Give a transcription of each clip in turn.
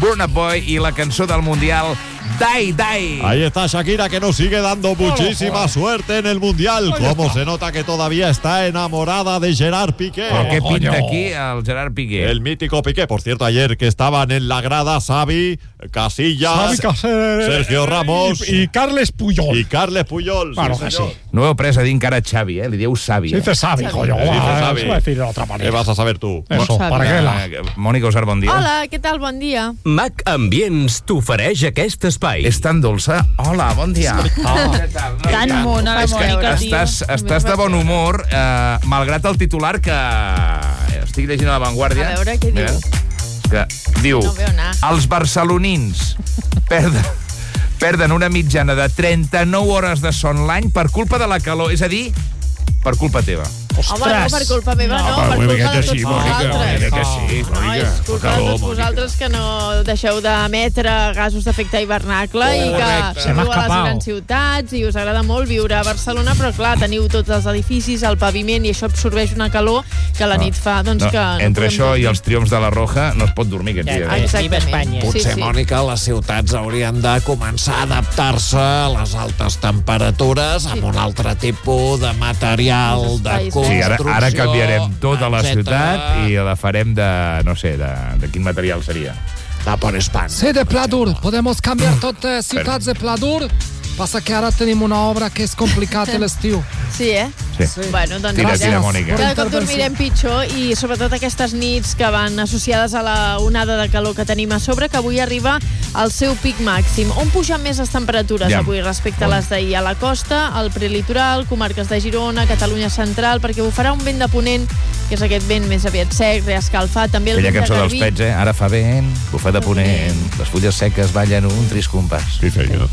Burna Boy i la cançó del Mundial Die Die. Ahí está Shakira, que nos sigue dando muchísima suerte en el Mundial. Cómo se nota que todavía está enamorada de Gerard Piqué. ¿Qué pinta aquí el Gerard Piqué? El mítico Piqué. Por cierto, ayer que estaban en la grada Xavi, Casillas, Sergio Ramos i Carles Puyol. y Carles Puyol. Claro sí, que señor. sí. No heu pres a dir encara Xavi, li dieu Xavi. Se dice Xavi, coño. Se dice Xavi. Se va a decir de otra ¿Qué manera. vas a saber tú? Eso, Xavi. para qué la... Mònica Usar, bon dia. Hola, què tal? Bon dia. Mac Ambients t'ofereix aquest espai. És tan dolça. Hola, bon dia. Què tal? Tan mona la Mònica, tio. Estàs de bon humor, malgrat el titular que estic llegint a La Vanguardia. A veure, què diu? Que diu, No veu anar. els barcelonins perden una mitjana de 39 hores de son l'any per culpa de la calor, és a dir, per culpa teva. Home, no, per culpa meva, no, per culpa de tots vosaltres. Que sí, No, és culpa de tots vosaltres que no deixeu d'emetre gasos d'efecte hivernacle i que Se m'ha viu a les escapat. grans ciutats i us agrada molt viure a Barcelona, però clar, teniu tots els edificis, el paviment, i això absorbeix una calor que a la nit fa, doncs que... no Entre podem això i dormir. els triomfs de la Roja no es pot dormir aquest dia. Exactament. Potser, Mònica, les ciutats haurien de començar a adaptar-se a les altes temperatures amb un altre tipus de material, de espais Sí, construcció... ara canviarem tota la etcètera. ciutat i la farem de, no sé, de quin material seria. De por Espanya. Sí, de pladur. Podemos cambiar totes ciutats de pladur. Passa que ara tenim una obra que és complicat a l'estiu. Sí, eh? Sí. Bueno, doncs Tira, gràcies. Mònica. Cada cop dormirem pitjor i sobretot aquestes nits que van associades a la onada de calor que tenim a sobre, que avui arriba al seu pic màxim. On pugen més les temperatures avui respecte a les d'ahir? A la costa, al prelitoral, comarques de Girona, Catalunya central, perquè bufarà un vent de ponent, que és aquest vent més aviat sec, reescalfat. També el Aquella vent de cançó dels Garbí. Pets, Ara fa vent, bufa de ponent, les fulles seques ballen un trist compàs. Sí, senyor.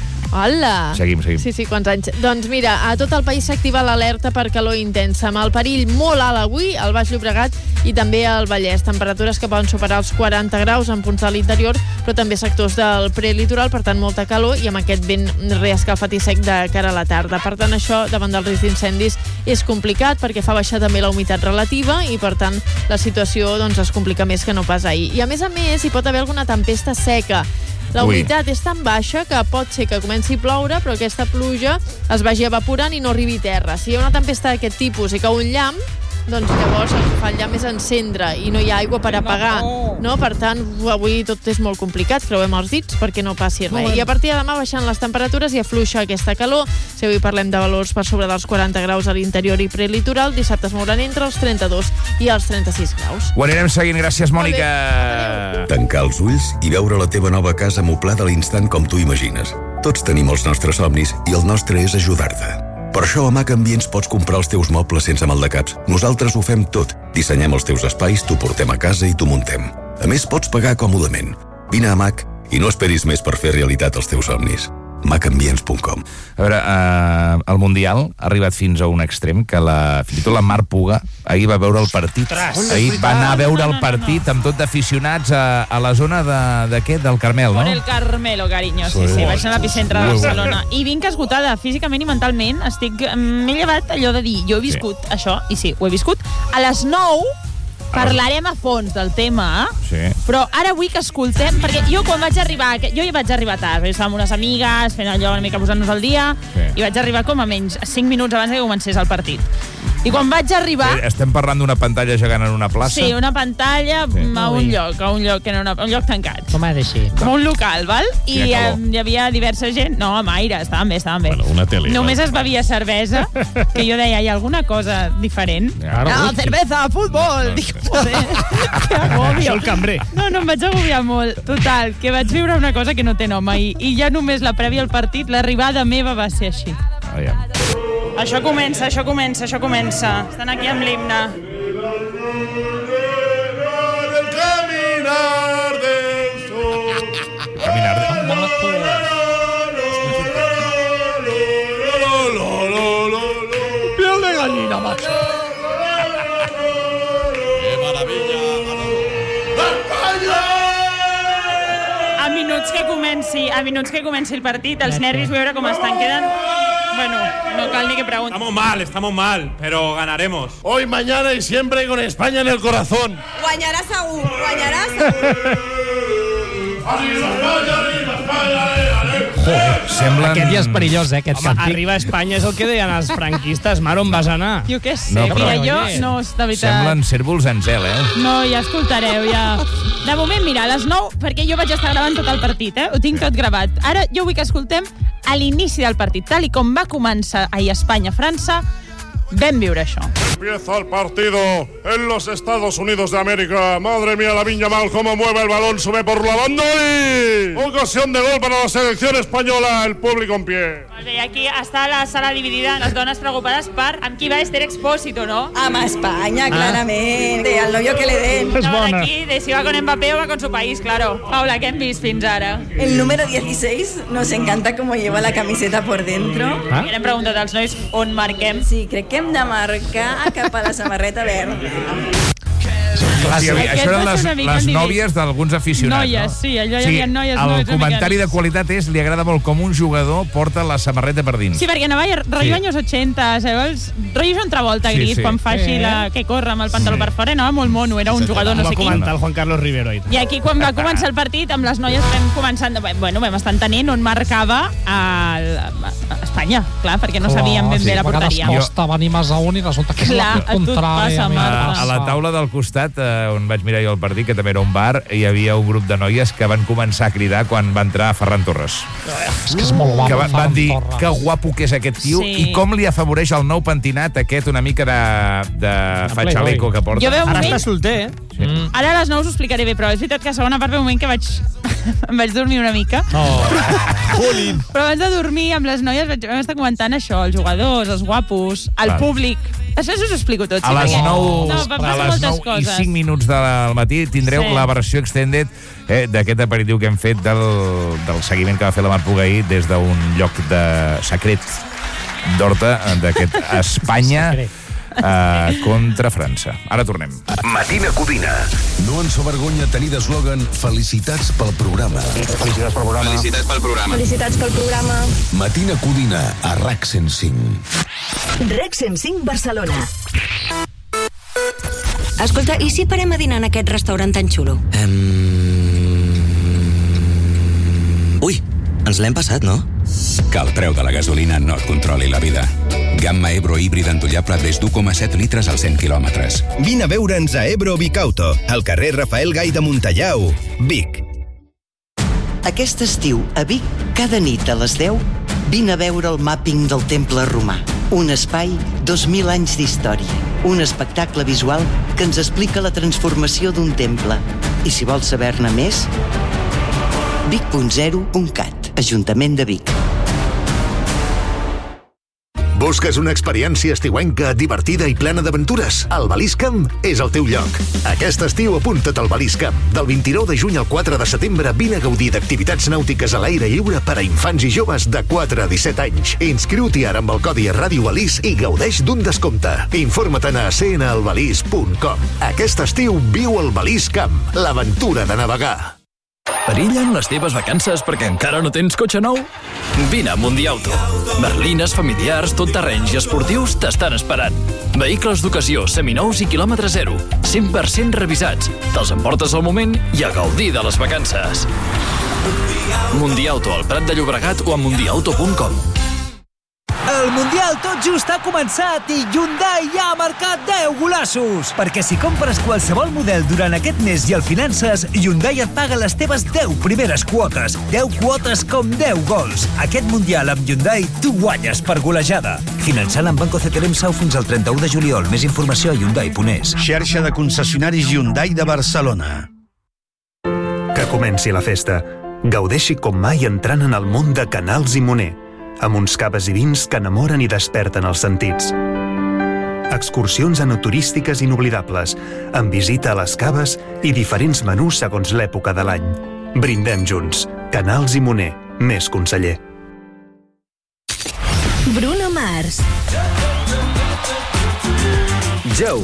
Hola! Seguim. Sí, quants anys. Doncs mira, a tot el país s'activa l'alerta per calor intensa, amb el perill molt alt avui al Baix Llobregat i també al Vallès. Temperatures que poden superar els 40 graus en punts de l'interior, però també sectors del prelitoral, per tant, molta calor i amb aquest vent reescalfat i sec de cara a la tarda. Per tant, això, davant del risc d'incendis, és complicat perquè fa baixar també la humitat relativa i, per tant, la situació doncs, es complica més que no pas ahir. I, a més, hi pot haver alguna tempesta seca. La humitat és tan baixa que pot ser que comenci a ploure, però aquesta pluja es vagi evaporant i no arribi a terra. Si hi ha una tempesta d'aquest tipus i cau un llamp, doncs llavors el que fa el llamp és encendre i no hi ha aigua per apagar. No? Per tant, avui tot és molt complicat, creuem els dits perquè no passi res. I a partir de demà baixant les temperatures i afluixa aquesta calor. Si avui parlem de valors per sobre dels 40 graus a l'interior i prelitoral, dissabte es mouran entre els 32 i els 36 graus. Ho anirem seguint. Gràcies, Mònica. Tancar els ulls i veure la teva nova casa moblada a l'instant com tu imagines. Tots tenim els nostres somnis i el nostre és ajudar-te. Per això a Mac Ambients pots comprar els teus mobles sense maldecaps. Nosaltres ho fem tot. Dissenyem els teus espais, t'ho portem a casa i t'ho muntem. A més, pots pagar còmodament. Vine a Mac i no esperis més per fer realitat els teus somnis. macambients.com. A veure, el Mundial ha arribat fins a un extrem que fins i tot la Mar Puga ahir va veure el partit. Ahir va anar a veure el partit amb tot d'aficionats a la zona del Carmel, no? Por el Carmelo, cariño, sí. Vaig anar a l'epicentre de Barcelona. I vinc esgotada físicament i mentalment. M'he llevat allò de dir, jo he viscut això, i sí, ho he viscut. A les 9 parlarem a fons del tema, però ara vull que escoltem, perquè jo quan vaig arribar, jo ja vaig arribar tard, perquè estàvem unes amigues fent allò una mica posant-nos al dia, i vaig arribar com a menys 5 minuts abans que comencés el partit. I quan vaig arribar... Estem parlant d'una pantalla gegant en una plaça? Sí, una pantalla a un lloc que era un lloc tancat. Com ha de ser? Com un local, val? I hi havia diversa gent... No, amb aire, estaven bé. Bueno, una tele. Només es bevia cervesa, que jo deia, hi ha alguna cosa diferent? No, cervesa, futbol! Dic, joder, que agobio. Això el cambrer. No, em vaig agobiar molt. Total, que vaig viure una cosa que no té nom. I ja només la prèvia al partit, l'arribada meva va ser així. Això comença. Estan aquí amb l'himne. Caminar Piel de gallina, macho. ¡Qué maravilla! A minuts que comenci el partit, els nervis, veure com estan. Queden... Bueno, no cal ni que pregunti. Estamos mal, pero ganaremos. Hoy, mañana y siempre con España en el corazón. Guanyarà segur. Semblen... Aquest ja és perillós, aquest càntic. Arriba a Espanya és el que deien els franquistes. Mar, on vas anar? Jo què sé, No, però- mira, jo no, de veritat. Semblen cérvols en zel, No, ja escoltareu, ja. De moment, mira, a les 9, perquè jo vaig estar gravant tot el partit, ho tinc tot gravat. Ara jo vull que escoltem a l'inici del partit, tal i com va començar ahir Espanya-França, vam viure això. Empieza el partido en los Estados Unidos de América. Madre mía, Lamine Yamal, cómo mueve el balón, sube por la banda y... ocasión de gol para la selección española, el público en pie. Molt bé, aquí està la sala dividida, les dones preocupades per amb qui va Esther Expósito, ¿no? Amb Espanya, claramente, al novio que le den. No, d'aquí, de si va con Mbappé o va con su país, claro. Paula, què hem vist fins ara? El número 16, nos encanta cómo lleva la camiseta por dentro. I hem preguntat als nois on marquem. Sí, crec que hem de marcar cap a la samarreta verda. Sí, això eren les nòvies d'alguns aficionats. Noies, sí, allò hi havia noies. El comentari de qualitat és li agrada molt com un jugador porta la samarreta per dins. Sí, perquè anava rotllo anys 80, saps? Rotllo John Travolta, gris, quan fa així que corre amb el pantaló per fora, anava molt mono, era un jugador no sé quin. Va comentar el Juan Carlos Rivero. I aquí, quan va començar el partit, amb les noies vam estar entenent on marcava Espanya, clar, perquè no sabíem ben bé la porteria. A vegades costa venir més a un i resulta que és la contrària. A la taula del costat, on vaig mirar jo el partit, que també era un bar, hi havia un grup de noies que van començar a cridar quan va entrar Ferran Torres. És que és molt guapo, que van dir que guapo que és aquest tio i com li afavoreix el nou pentinat aquest una mica de fatxaleco que porta. Ara està solter, Ara a les 9 us ho explicaré bé, però és veritat que a segona part ve un moment que em vaig dormir una mica. Però abans de dormir amb les noies vam estar comentant això, els jugadors, els guapos, el públic. Això us ho explico tot. A les 9 i 5 minuts del matí tindreu la versió extended d'aquest aperitiu que hem fet del seguiment que va fer la Mar Puga ahir des d'un lloc de secret d'Horta, d'aquest Espanya contra França. Ara tornem. Matina Codina. No ens fa vergonya tenir d'eslògan felicitats pel programa. Felicitats pel programa. Felicitats pel programa. Felicitats pel programa. Matina Codina a RAC 105. RAC 105 Barcelona. Escolta, i si parem a dinar en aquest restaurant tan xulo? Ui, ens l'hem passat, no? Que el preu de la gasolina no et controli la vida. Gamma Ebro híbrid endollable des d'1,7 litres als 100 quilòmetres. Vine a veure'ns a Ebro Vic Auto, al carrer Rafael Gai de Montallau, Vic. Aquest estiu, a Vic, cada nit a les 10, vine a veure el màpping del Temple Romà. Un espai, 2.000 anys d'història. Un espectacle visual que ens explica la transformació d'un temple. I si vols saber-ne més, vic.0.cat, Ajuntament de Vic. Busques una experiència estiuenca, divertida i plena d'aventures? El Balís Camp és el teu lloc. Aquest estiu apunta't al Balís Camp. Del 29 de juny al 4 de setembre vine a gaudir d'activitats nàutiques a l'aire lliure per a infants i joves de 4 a 17 anys. Inscriu-t'hi ara amb el codi Ràdio Balís i gaudeix d'un descompte. Informa't a cnalbalís.com. Aquest estiu viu el Balís Camp, l'aventura de navegar. Perillen les teves vacances perquè encara no tens cotxe nou? Vine a Mundiauto. Berlines, familiars, tot terrenys i esportius t'estan esperant. Vehicles d'ocasió, seminous i quilòmetre zero. 100% revisats. Te'ls emportes al moment i a gaudir de les vacances. Mundiauto, al Prat de Llobregat o a mundiauto.com. El Mundial tot just ha començat i Hyundai ja ha marcat 10 golassos. Perquè si compres qualsevol model durant aquest mes i el finances, Hyundai et paga les teves 10 primeres quotes. 10 quotes com 10 gols. Aquest Mundial amb Hyundai tu guanyes per golejada. Finançant amb Banco CTLM Sau fins al 31 de juliol. Més informació a Hyundai.es. Xarxa de concessionaris Hyundai de Barcelona. Que comenci la festa. Gaudeixi com mai entrant en el món de Canals i Moner, amb uns caves i vins que enamoren i desperten els sentits. Excursions enoturístiques inoblidables, amb visita a les caves i diferents menús segons l'època de l'any. Brindem junts. Canals i Moner, més conseller. Bruno Mars. Joe.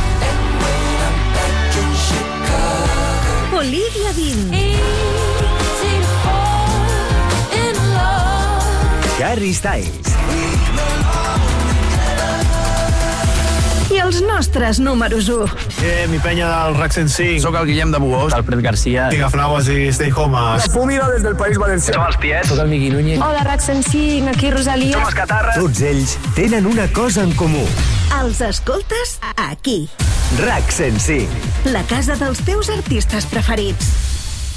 Olivia Dean. Harry Styles. i els nostres números 1. Mi penya del RAC 105. Soc el Guillem de Bugós. Alfred García. Pigaflaues i Stay Home. La Fúmiga des del País Valencià. Som els Tiets. Soc el Miqui Núñez. Hola, RAC 105, aquí Rosalia. Som els Catarres. Tots ells tenen una cosa en comú. Els escoltes aquí. RAC 105. La casa dels teus artistes preferits.